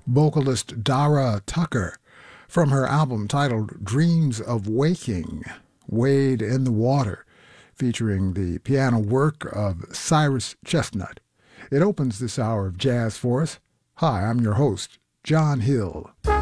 vocalist Dara Tucker from her album titled Dreams of Waking, Wade in the Water, featuring the piano work of Cyrus Chestnut. It opens this hour of jazz for us. Hi, I'm your host, John Hill.